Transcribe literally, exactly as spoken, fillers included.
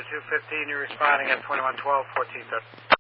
two fifteen, you're responding at twenty-one twelve, fourteen thirty.